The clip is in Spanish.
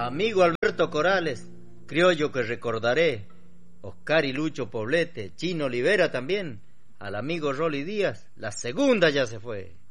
Amigo Alberto Corales, criollo que recordaré, Oscar y Lucho Poblete, Chino Olivera también, al amigo Rolly Díaz, la segunda ya se fue.